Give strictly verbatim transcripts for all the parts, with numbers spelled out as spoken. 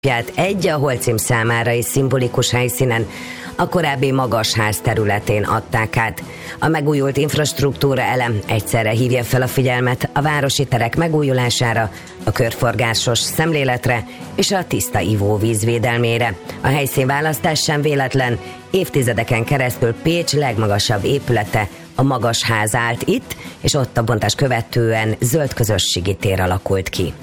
egy a Holcim számára is szimbolikus helyszínen, a korábbi Magasház területén adták át. A megújult infrastruktúra elem egyszerre hívja fel a figyelmet a városi terek megújulására, a körforgásos szemléletre és a tiszta ivóvíz védelmére. A helyszínválasztás sem véletlen, évtizedeken keresztül Pécs legmagasabb épülete, a Magasház állt itt, és ott a bontás követően zöld közösségi tér alakult ki.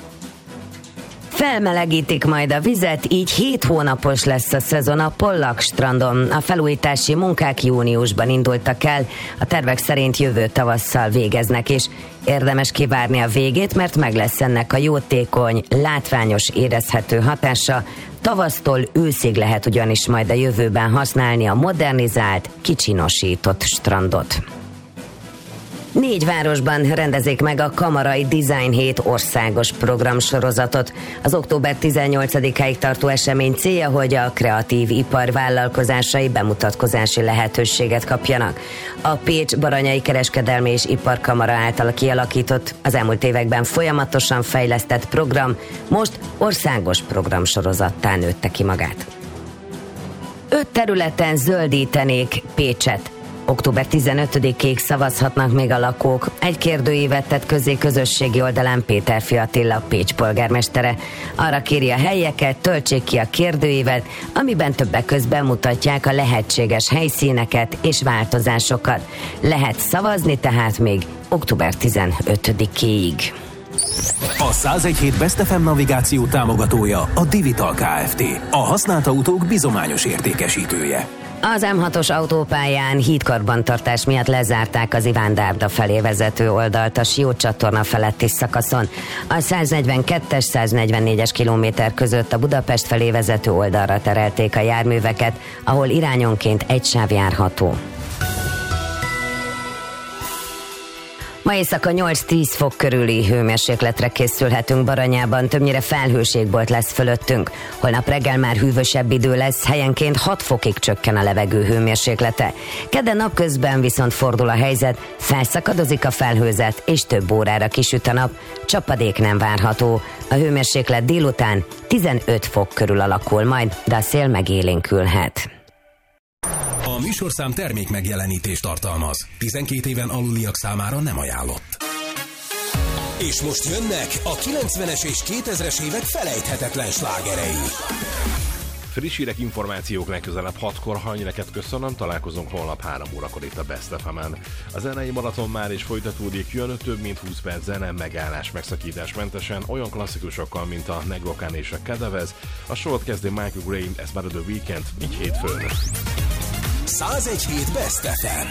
Felmelegítik majd a vizet, így hét hónapos lesz a szezon a Pollak strandon. A felújítási munkák júniusban indultak el, a tervek szerint jövő tavasszal végeznek is. Érdemes kivárni a végét, mert meg lesz ennek a jótékony, látványos, érezhető hatása. Tavasztól őszig lehet ugyanis majd a jövőben használni a modernizált, kicsinosított strandot. Négy városban rendezik meg a Kamarai Design hét országos programsorozatot. Az október tizennyolcadikáig tartó esemény célja, hogy a kreatív ipar vállalkozásai bemutatkozási lehetőséget kapjanak. A Pécs-Baranyai Kereskedelmi és Iparkamara által kialakított, az elmúlt években folyamatosan fejlesztett program most országos programsorozattá nőtte ki magát. Öt területen zöldítenék Pécset. október tizenötödikéig szavazhatnak még a lakók. Egy kérdőívet tett közé közösségi oldalán Péterfi Attila, Pécs polgármestere. Arra kéri a helyieket, töltsék ki a kérdőívet, amiben többek között bemutatják a lehetséges helyszíneket és változásokat. Lehet szavazni tehát még október tizenötödikéig. A száz egy hét Best ef em navigáció támogatója a Divital Kft. A használt autók bizományos értékesítője. Az em hatos autópályán hídkarbantartás miatt lezárták az Iván Dárda felé vezető oldalt a Sió csatorna feletti szakaszon. A száznegyvenkettes száznegyvennégyes kilométer között a Budapest felé vezető oldalra terelték a járműveket, ahol irányonként egy sáv járható. Ma éjszaka nyolc-tíz fok körüli hőmérsékletre készülhetünk Baranyában, többnyire felhőségbolt lesz fölöttünk. Holnap reggel már hűvösebb idő lesz, helyenként hat fokig csökken a levegő hőmérséklete. Kedden napközben viszont fordul a helyzet, felszakadozik a felhőzet, és több órára kisüt a nap, csapadék nem várható. A hőmérséklet délután tizenöt fok körül alakul majd, de a szél megélénkülhet. A műsorszám termék megjelenítést tartalmaz. tizenkét éven aluliak számára nem ajánlott. És most jönnek a kilencvenes és kétezres évek felejthetetlen slágerei. Friss hírek, információk legközelebb hatkor, ha neked köszönöm, találkozunk holnap három órakor itt a Best ef emen. A zenei maraton már is folytatódik, jön több mint húsz perc zene, megállás, megszakítás mentesen, olyan klasszikusokkal, mint a Negrokan és a Kedevez. A sort kezdő Michael Gray, ez már a The Weekend, így hétfőn. száz egy hét Best ef em.